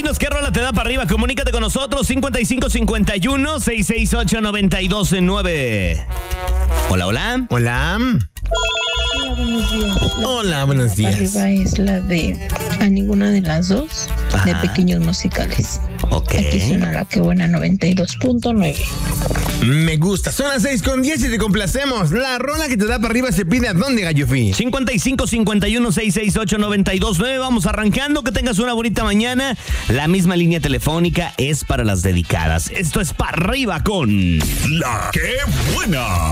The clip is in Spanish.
dinos qué rola te da para arriba. Comunícate con nosotros, 5551-668-9209. Hola, hola. Hola. Hola, buenos días. Hola, buenos días. Arriba es la de A Ninguna de las Dos, de Ajá. Pequeños Musicales. Ok. Aquí suena la que buena 92.9. Me gusta. Son las 6:10 y te complacemos. La rola que te da para arriba se pide a dónde, Gallofi. 5551-668-9209. Vamos arrancando. Que tengas una bonita mañana. La misma línea telefónica es para las dedicadas. Esto es para arriba con La que buena.